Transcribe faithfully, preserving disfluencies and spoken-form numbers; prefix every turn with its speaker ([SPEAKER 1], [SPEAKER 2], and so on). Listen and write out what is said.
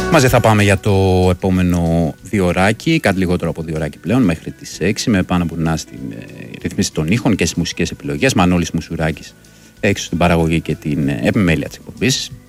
[SPEAKER 1] Μαζί θα πάμε για το επόμενο διωράκι, κάτι λιγότερο από διωράκι πλέον, μέχρι τις έξι, με πάνω που να στην ε, ρυθμίση των ήχων και στις μουσικές επιλογές. Μανώλης Μουσουράκης έξω στην παραγωγή και την ε, επιμέλεια της εκπομπής.